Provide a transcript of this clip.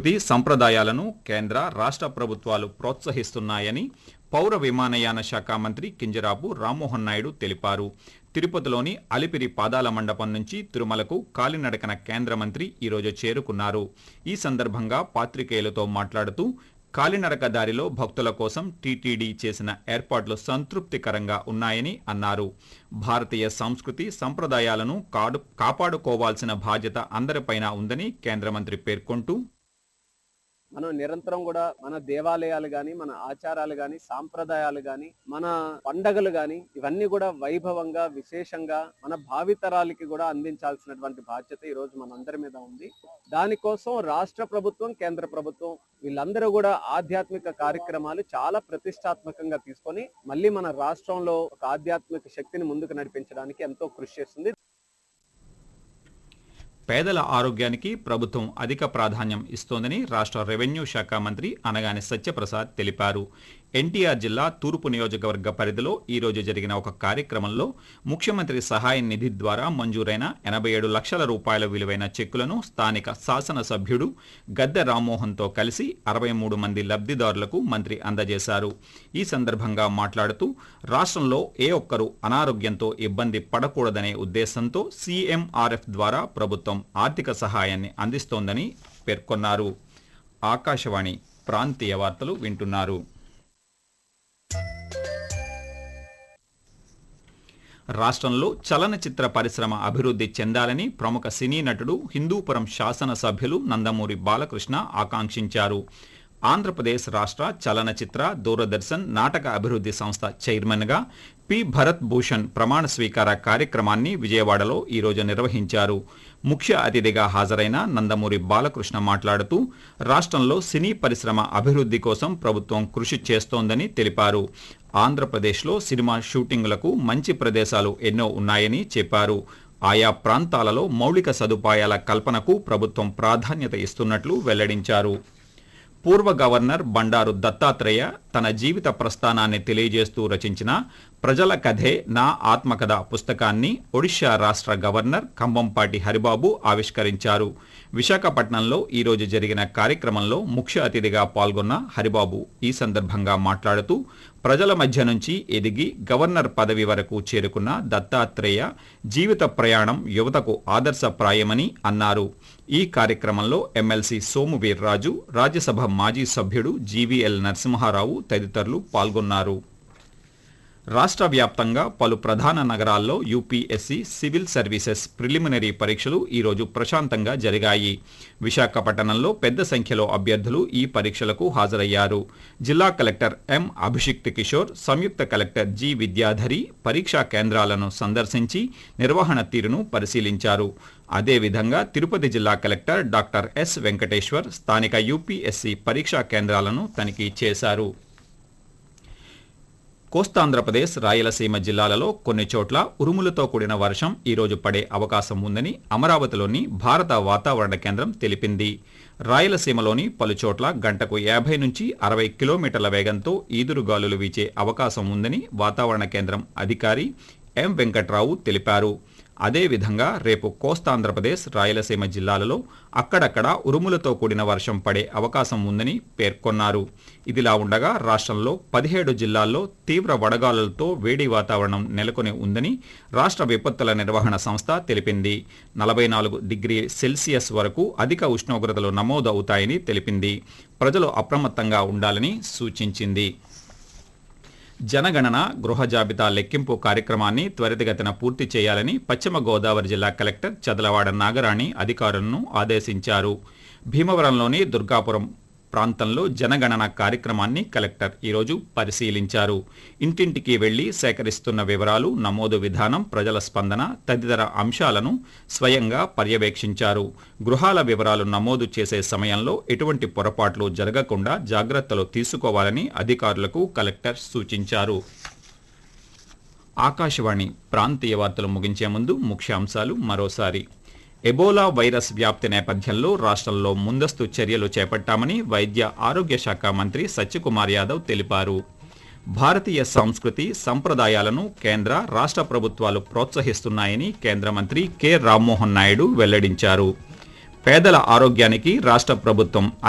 సంస్కృతి సంప్రదాయాలను కేంద్ర రాష్ట్ర ప్రభుత్వాలు ప్రోత్సహిస్తున్నాయని పౌర విమానయాన శాఖ మంత్రి కింజరాపు రామ్మోహన్ నాయుడు తెలిపారు. తిరుపతిలోని అలిపిరి పాదాల మండపం నుంచి తిరుమలకు కాలినడకన కేంద్ర మంత్రి ఈరోజు చేరుకున్నారు. ఈ సందర్భంగా పాత్రికేయులతో మాట్లాడుతూ కాలినడక దారిలో భక్తుల కోసం టీటీడీ చేసిన ఏర్పాట్లు సంతృప్తికరంగా ఉన్నాయని అన్నారు. భారతీయ సంస్కృతి సంప్రదాయాలను కాపాడుకోవాల్సిన బాధ్యత అందరిపైన ఉందని కేంద్ర మంత్రి పేర్కొంటూ, మనం నిరంతరం కూడా మన దేవాలయాలు గాని, మన ఆచారాలు గాని, సాంప్రదాయాలు గాని, మన పండగలు గాని ఇవన్నీ కూడా వైభవంగా, విశేషంగా మన భావితరాలకి కూడా అందించాల్సినటువంటి బాధ్యత ఈ రోజు మనందరి మీద ఉంది. దానికోసం రాష్ట్ర ప్రభుత్వం, కేంద్ర ప్రభుత్వం వీళ్ళందరూ కూడా ఆధ్యాత్మిక కార్యక్రమాలు చాలా ప్రతిష్టాత్మకంగా తీసుకొని మళ్ళీ మన రాష్ట్రంలో ఒక ఆధ్యాత్మిక శక్తిని ముందుకు నడిపించడానికి ఎంతో కృషి చేస్తుంది. పేదల ఆరోగ్యానికి ప్రభుత్వం అధిక ప్రాధాన్యం ఇస్తోందని రాష్ట్ర రెవెన్యూ శాఖ మంత్రి అనగాని సత్యప్రసాద్ తెలిపారు. ఎన్టీఆర్ జిల్లా తూర్పు నియోజకవర్గ పరిధిలో ఈరోజు జరిగిన ఒక కార్యక్రమంలో ముఖ్యమంత్రి సహాయ నిధి ద్వారా మంజూరైన 87 లక్షల రూపాయల విలువైన చెక్కులను స్థానిక శాసనసభ్యుడు గద్దె రామ్మోహన్తో కలిసి 63 మంది లబ్ధిదారులకు మంత్రి అందజేశారు. ఈ సందర్భంగా మాట్లాడుతూ రాష్ట్రంలో ఏ ఒక్కరూ అనారోగ్యంతో ఇబ్బంది పడకూడదనే ఉద్దేశంతో సీఎంఆర్ఎఫ్ ద్వారా ప్రభుత్వం ఆర్థిక సహాయాన్ని అందిస్తోందని పేర్కొన్నారు. ఆకాశవాణి ప్రాంతీయ వార్తలు వింటున్నారు. రాష్ట్రంలో చలనచిత్ర పరిశ్రమ అభివృద్ధి చెందాలని ప్రముఖ సినీ నటుడు, హిందూపురం శాసనసభ్యులు నందమూరి బాలకృష్ణ ఆకాంక్షించారు. ఆంధ్రప్రదేశ్ రాష్ట్ర చలనచిత్ర, దూరదర్శన్ నాటక అభివృద్ధి సంస్థ చైర్మన్గా పి భరత్ భూషణ్ ప్రమాణ స్వీకార కార్యక్రమాన్ని విజయవాడలో ఈరోజు నిర్వహించారు. ముఖ్య అతిథిగా హాజరైన నందమూరి బాలకృష్ణ మాట్లాడుతూ రాష్ట్రంలో సినీ పరిశ్రమ అభివృద్ధి కోసం ప్రభుత్వం కృషి చేస్తోందని తెలిపారు. ఆంధ్రప్రదేశ్లో సినిమా షూటింగులకు మంచి ప్రదేశాలు ఎన్నో ఉన్నాయని చెప్పారు. ఆయా ప్రాంతాలలో మౌలిక సదుపాయాల కల్పనకు ప్రభుత్వం ప్రాధాన్యత ఇస్తున్నట్లు వెల్లడించారు. పూర్వ గవర్నర్ బండారు దత్తాత్రేయ తన జీవిత ప్రస్థానాన్ని తెలియజేస్తూ రచించిన ప్రజల కథే నా ఆత్మకథ పుస్తకాన్ని ఒడిషా రాష్ట్ర గవర్నర్ కంభంపాటి హరిబాబు ఆవిష్కరించారు. విశాఖపట్నంలో ఈరోజు జరిగిన కార్యక్రమంలో ముఖ్య అతిథిగా పాల్గొన్న హరిబాబు ఈ సందర్భంగా మాట్లాడుతూ ప్రజల మధ్య నుంచి ఎదిగి గవర్నర్ పదవి వరకు చేరుకున్న దత్తాత్రేయ జీవిత ప్రయాణం యువతకు ఆదర్శప్రాయమని అన్నారు. ఈ కార్యక్రమంలో ఎమ్మెల్సీ సోము వీర్రాజు, రాజ్యసభ మాజీ సభ్యుడు జీవీఎల్ నరసింహారావు తదితరులు పాల్గొన్నారు. రాష్ట్ర వ్యాప్తంగా పలు ప్రధాన నగరాల్లో యూపీఎస్సీ సివిల్ సర్వీసెస్ ప్రిలిమినరీ పరీక్షలు ఈరోజు ప్రశాంతంగా జరిగాయి. విశాఖపట్నంలో పెద్ద సంఖ్యలో అభ్యర్థులు ఈ పరీక్షలకు హాజరయ్యారు. జిల్లా కలెక్టర్ ఎం అభిషిక్త్ కిషోర్, సంయుక్త కలెక్టర్ జి విద్యాధరి పరీక్షా కేంద్రాలను సందర్శించి నిర్వహణ తీరును పరిశీలించారు. అదేవిధంగా తిరుపతి జిల్లా కలెక్టర్ డాక్టర్ ఎస్ వెంకటేశ్వర్ స్థానిక యూపీఎస్సీ పరీక్షా కేంద్రాలను తనిఖీ చేశారు. కోస్తాంధ్రప్రదేశ్, రాయలసీమ జిల్లాలలో కొన్ని చోట్ల ఉరుములతో కూడిన వర్షం ఈరోజు పడే అవకాశం ఉందని అమరావతిలోని భారత వాతావరణ కేంద్రం తెలిపింది. రాయలసీమలోని పలు చోట్ల గంటకు 50 నుంచి 60 కిలోమీటర్ల వేగంతో ఈదురుగాలులు వీచే అవకాశం ఉందని వాతావరణ కేంద్రం అధికారి ఎం వెంకట్రావు తెలిపారు. అదేవిధంగా రేపు కోస్తాంధ్రప్రదేశ్, రాయలసీమ జిల్లాలలో అక్కడక్కడ ఉరుములతో కూడిన వర్షం పడే అవకాశం ఉందని పేర్కొన్నారు. ఇదిలా ఉండగా రాష్ట్రంలో 17 జిల్లాల్లో తీవ్ర వడగాలులతో వేడి వాతావరణం నెలకొని ఉందని రాష్ట్ర విపత్తుల నిర్వహణ సంస్థ తెలిపింది. 44 డిగ్రీ సెల్సియస్ వరకు అధిక ఉష్ణోగ్రతలు నమోదవుతాయని తెలిపింది. ప్రజలు అప్రమత్తంగా ఉండాలని సూచించింది. జనగణన గృహ జాబితా లెక్కింపు కార్యక్రమాన్ని త్వరితగతిన పూర్తి చేయాలని పశ్చిమ గోదావరి జిల్లా కలెక్టర్ చదలవాడ నాగరాణి అధికారులను ఆదేశించారు. భీమవరంలోని దుర్గాపురం ప్రాంతంలో జనగణన కార్యక్రమాన్ని కలెక్టర్ ఈరోజు పరిశీలించారు. ఇంటింటికి వెళ్లి సేకరిస్తున్న వివరాలు, నమోదు విధానం, ప్రజల స్పందన తదితర అంశాలను స్వయంగా పర్యవేక్షించారు. గృహాల వివరాలు నమోదు చేసే సమయంలో ఎటువంటి పొరపాట్లు జరగకుండా జాగ్రత్తలు తీసుకోవాలని అధికారులకు కలెక్టర్ సూచించారు. ఆకాశవాణి ప్రాంతీయ వార్తలు ముగించే ముందు ముఖ్యాంశాలు మరోసారి. ఎబోలా వైరస్ వ్యాప్తి నేపథ్యంలో రాష్ట్రంలో ముందస్తు చర్యలు చేపట్టామని వైద్య ఆరోగ్య శాఖ మంత్రి సత్యకుమార్ యాదవ్ తెలిపారు. భారతీయ సంస్కృతి సంప్రదాయాలను కేంద్ర రాష్ట్ర ప్రభుత్వాలు ప్రోత్సహిస్తున్నాయని కేంద్ర మంత్రి కె రామ్మోహన్ నాయుడు వెల్లడించారు. పేదల ఆరోగ్యానికి రాష్ట్ర ప్రభుత్వం